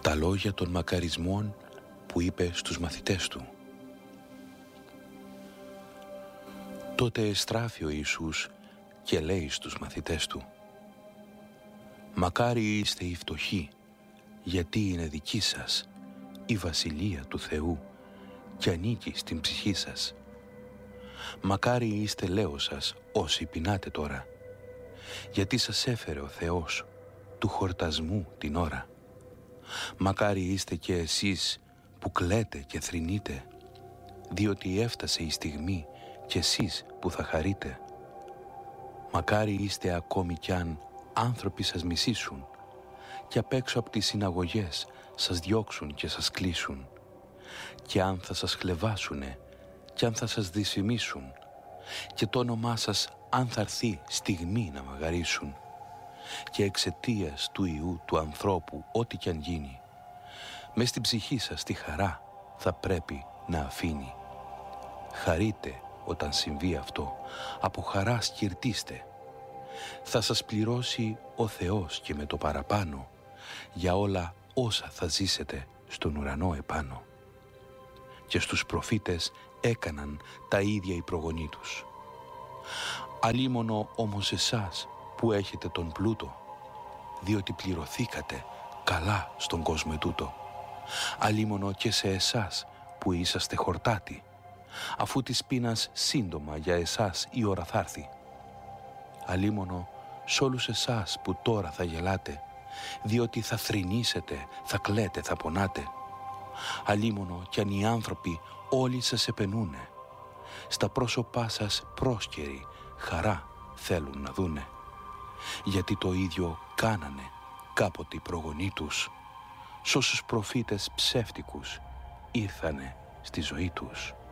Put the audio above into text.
τα λόγια των μακαρισμών που είπε στους μαθητές του. Τότε εστράφει ο Ιησούς και λέει στους μαθητές του: «Μακάρι είστε οι φτωχοί, γιατί είναι δική σας η Βασιλεία του Θεού και ανήκει στην ψυχή σας. Μακάρι είστε, λέω σας, όσοι πεινάτε τώρα, γιατί σας έφερε ο Θεός του χορτασμού την ώρα. Μακάρι είστε και εσείς που κλαίτε και θρηνείτε, διότι έφτασε η στιγμή και εσείς που θα χαρείτε. Μακάρι είστε ακόμη κι αν άνθρωποι σας μισήσουν και απ' έξω από τις συναγωγές σας διώξουν και σας κλείσουν, και αν θα σας χλεβάσουνε και αν θα σας δυσφημίσουν και το όνομά σας αν θα έρθει στιγμή να μαγαρίσουν, και εξαιτίας του Ιού του ανθρώπου ό,τι κι αν γίνει, μες στην ψυχή σας τη χαρά θα πρέπει να αφήνει. Χαρείτε όταν συμβεί αυτό, από χαρά σκυρτήστε. Θα σας πληρώσει ο Θεός και με το παραπάνω για όλα όσα θα ζήσετε στον ουρανό επάνω. Και στους προφήτες έκαναν τα ίδια οι προγονείς τους. Αλίμονο όμως εσάς που έχετε τον πλούτο, διότι πληρωθήκατε καλά στον κόσμο ετούτο. Αλίμονο και σε εσάς που είσαστε χορτάτοι, αφού της πείνας σύντομα για εσάς η ώρα θα έρθει. Αλίμονο σ' όλους εσάς που τώρα θα γελάτε, διότι θα θρηνήσετε, θα κλαίτε, θα πονάτε. Αλίμονο κι αν οι άνθρωποι όλοι σας επενούνε, στα πρόσωπά σας πρόσκαιροι χαρά θέλουν να δούνε, γιατί το ίδιο κάνανε κάποτε οι προγονείς τους, σ' όσους προφήτες ψεύτικους ήρθανε στη ζωή τους.